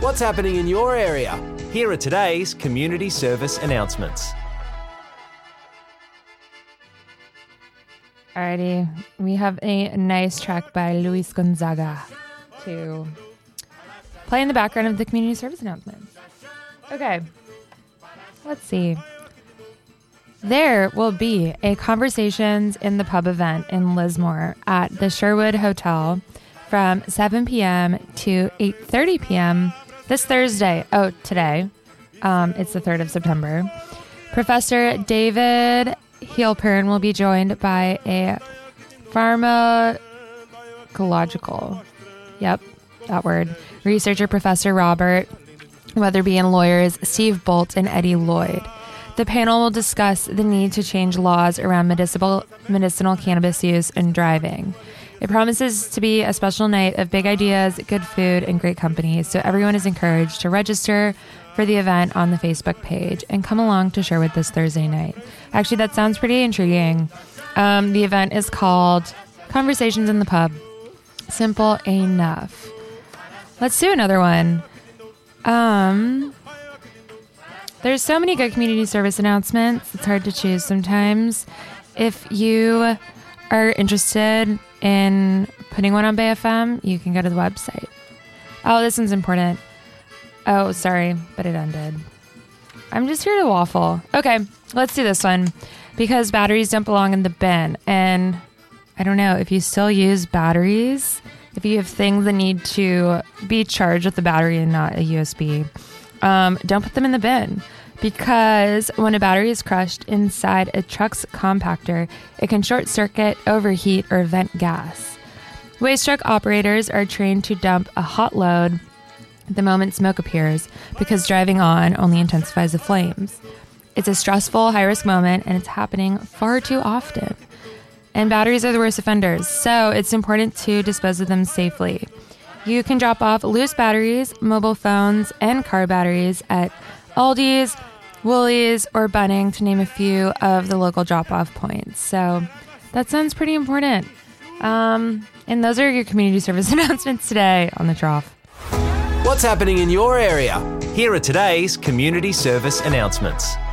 What's happening in your area? Here are today's community service announcements. Alrighty, we have a nice track by Luis Gonzaga to play in the background of the community service announcements. Okay, let's see. There will be a Conversations in the Pub event in Lismore at the Sherwood Hotel from 7 p.m. to 8:30 p.m. this Thursday. Oh, today. It's the 3rd of September. Professor David Healpern will be joined by a pharmacological, that word, researcher, Professor Robert Weatherby, and lawyers Steve Bolt and Eddie Lloyd. The panel will discuss the need to change laws around medicinal cannabis use and driving. It promises to be a special night of big ideas, good food, and great company, so everyone is encouraged to register for the event on the Facebook page and come along to Sherwood this Thursday night. Actually, that sounds pretty intriguing. The event is called Conversations in the Pub. Simple enough. Let's do another one. There's so many good community service announcements. It's hard to choose sometimes. If you are interested in putting one on Bay FM, you can go to the website. Oh, this one's important. Oh, sorry, but it ended. I'm just here to waffle. Okay, let's do this one. Because batteries don't belong in the bin. And I don't know, if you still use batteries, if you have things that need to be charged with a battery and not a USB, don't put them in the bin. Because when a battery is crushed inside a truck's compactor, it can short circuit, overheat, or vent gas. Waste truck operators are trained to dump a hot load the moment smoke appears, because driving on only intensifies the flames. It's a stressful, high-risk moment, and it's happening far too often. And batteries are the worst offenders, so it's important to dispose of them safely. You can drop off loose batteries, mobile phones, and car batteries at Aldi's, Woolies, or Bunning, to name a few of the local drop-off points. So that sounds pretty important. And those are your community service announcements today on The Trough. What's happening in your area? Here are today's community service announcements.